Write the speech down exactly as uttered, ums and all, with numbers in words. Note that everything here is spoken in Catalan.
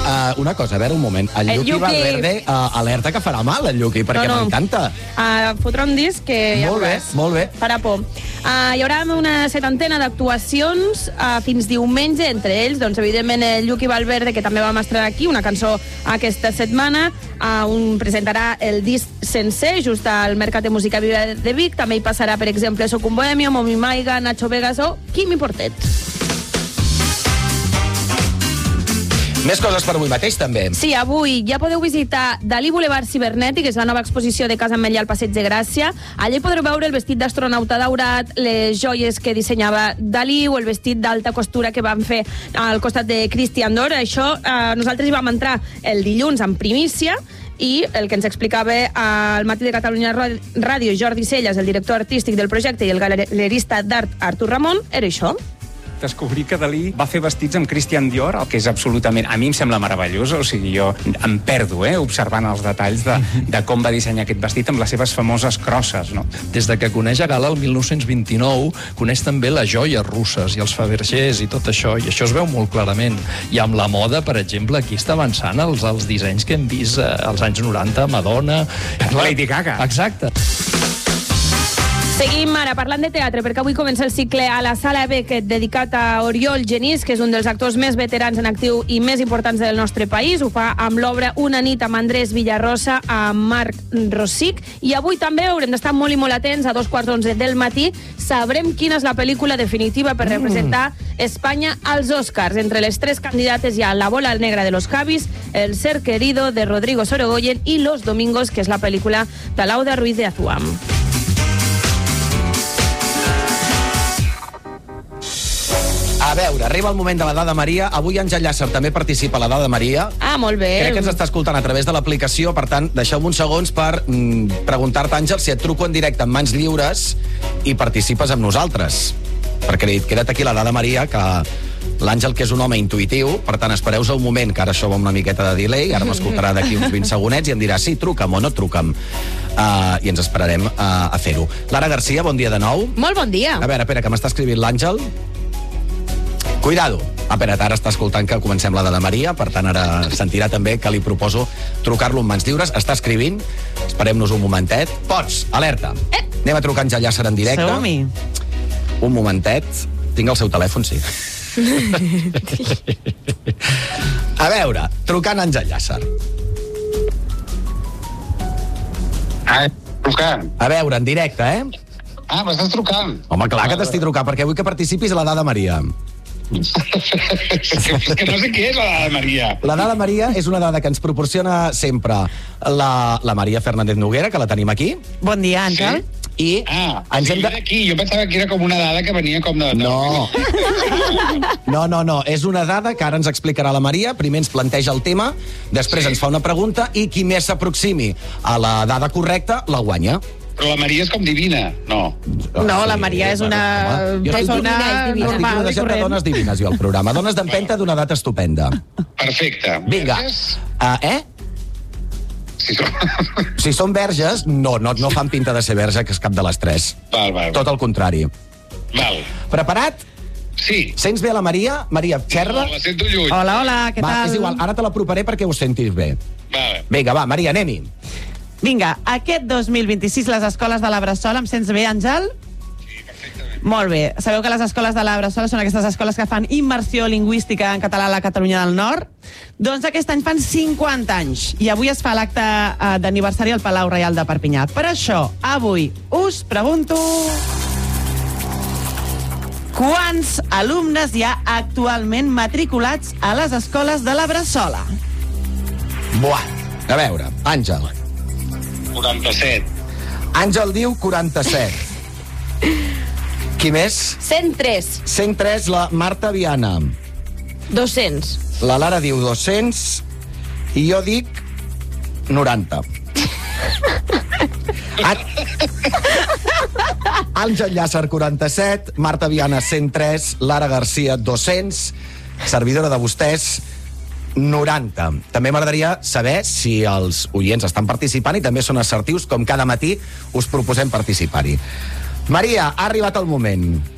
Uh, una cosa, a veure, un moment. El, el Lluqui, Lluqui Valverde, uh, alerta que farà mal, el Lluqui, perquè no, no. m'encanta. Uh, fotrà un disc que ja molt bé, molt bé. Farà por. Uh, hi haurà una setantena d'actuacions uh, fins diumenge, entre ells, doncs, evidentment, el Lluqui Valverde, que també va mostrar aquí una cançó aquesta setmana, uh, un presentarà el disc sencer, just al Mercat de Música Viva de Vic. També hi passarà, per exemple, Soc un bohemio, Momi Maiga, Nacho Vegas o Quimi Portet. Més coses per avui mateix, també. Sí, avui ja podeu visitar Dalí Boulevard Cibernètic, és la nova exposició de Casa Ametlla al Passeig de Gràcia. Allà podreu veure el vestit d'astronauta daurat, les joies que dissenyava Dalí o el vestit d'alta costura que van fer al costat de Christian Dior. Això, eh, nosaltres hi vam entrar el dilluns en primícia, i el que ens explicava al Matí de Catalunya Ràdio Jordi Celles, el director artístic del projecte i el galerista d'art Artur Ramon, era això. Descobrir que Dalí va fer vestits amb Christian Dior, el que és absolutament... A mi em sembla meravellós, o sigui, jo em perdo, eh, observant els detalls de, de com va dissenyar aquest vestit amb les seves famoses crosses, no? Des de que coneix a Gala el mil nou-cents vint-i-nou, coneix també les joies russes i els Fabergés i tot això, i això es veu molt clarament. I amb la moda, per exemple, aquí està avançant els, els dissenys que hem vist eh, als anys noranta, Madonna... Lady Gaga. Exacte. Seguim ara parlant de teatre, perquè avui comença el cicle a la Sala Beckett dedicat a Oriol Genís, que és un dels actors més veterans en actiu i més importants del nostre país. Ho fa amb l'obra Una nit amb Andrés Villarrosa, amb Marc Rosic. I avui també haurem d'estar molt i molt atents. A dos quarts d'onze del matí sabrem quina és la pel·lícula definitiva per representar Espanya als Oscars. Entre les tres candidates hi ha La bola negra de los Javis, El ser querido de Rodrigo Sorogoyen i Los domingos, que és la pel·lícula de Lauda Ruiz de Azuam. A veure, arriba el moment de la Dada Maria. Avui Àngel Llàcer també participa a la Dada Maria. Ah, molt bé. Crec que ens està escoltant a través de l'aplicació, per tant, deixeu-me uns segons per mm, preguntar-te, Àngel, si et truco en directe amb mans lliures i participes amb nosaltres. Perquè li he dit, queda't aquí la Dada Maria, que l'Àngel, que és un home intuïtiu, per tant, espereu-vos un moment, que ara això va una miqueta de delay, ara m'escoltarà d'aquí uns vint segonets i em dirà, sí, truca'm o no truca'm. Uh, I ens esperarem uh, a fer-ho. Lara Garcia, bon dia de nou. Molt bon dia. A veure, espera, que m'està escrivint l'Àngel. Cuidado. Espera't, ara està escoltant que comencem la Dada Maria, per tant ara sentirà també que li proposo trucar-lo amb mans lliures. Està escrivint, esperem-nos un momentet. Pots, alerta. Eh. Anem a trucar Àngel Llàcer en directe. Som-hi. Un momentet. Tinc el seu telèfon, sí. A veure, trucant Àngel Llàcer. Ah, trucant. A veure, en directe, eh? Ah, m'estàs trucant. Home, clar que t'estic trucant, perquè vull que participis a la Dada Maria. És que no sé què és la Dada Maria. La Dada Maria és una dada que ens proporciona sempre la, la Maria Fernández Noguera, que la tenim aquí. Bon dia, Àngel. Sí? I ah, ens hem de... aquí. Jo pensava que era com una dada que venia com de... No. No, no, no. És una dada que ara ens explicarà la Maria. Primer ens planteja el tema, després sí. ens fa una pregunta i qui més s'aproximi a la dada correcta la guanya. Però la Maria és com divina, no? No, la Maria és una persona normal i corrent. Dones divines, jo, al programa. Dones d'empenta d'una edat estupenda. Perfecte. Vinga. Uh, eh? Si són... si són verges, no, no, no fan pinta de ser verge, que és cap de les tres. Val, val. Tot el contrari. Val. Preparat? Sí. Sents bé la Maria? Maria, xerra? No, la sento lluny. Hola, hola, què va, tal? És igual, ara te l'aproparé perquè ho sentis bé. Vale. Vinga, va, Maria, anem-hi. Vinga, aquest dos mil vint-i-sis les escoles de la Bressola, em sents bé, Àngel? Sí, perfectament. Molt bé. Sabeu que les escoles de la Bressola són aquestes escoles que fan immersió lingüística en català a la Catalunya del Nord? Doncs aquest any fan cinquanta anys i avui es fa l'acte eh, d'aniversari al Palau Reial de Perpinyà. Per això, avui us pregunto... Quants alumnes hi ha actualment matriculats a les escoles de la Bressola? Buah. A veure, Àngel. quaranta-set. Àngel diu quaranta-set. Qui més? cent tres. cent tres, la Marta Viana. dos-cents. La Lara diu dos-cents i jo dic noranta. Àngel Llàcer, quaranta-set, Marta Viana, cent tres, Lara Garcia, dos-cents, servidora de vostès, noranta. També m'agradaria saber si els oients estan participant i també són assertius, com cada matí us proposem participar-hi. Maria, ha arribat el moment.